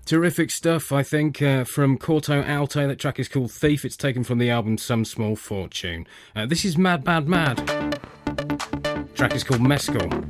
Terrific stuff, I think, from Corto Alte. That track is called Thief. It's taken from the album Some Small Fortune. This is Mad Mad Mad. The track is called Mescal.